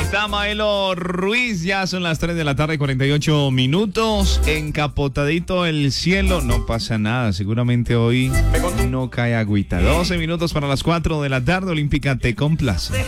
está Maelo Ruiz, ya son las 3 de la tarde, 48 minutos. Encapotadito el cielo, no pasa nada, seguramente hoy no cae agüita. 12 minutos para las 4 de la tarde, Olímpica te complace.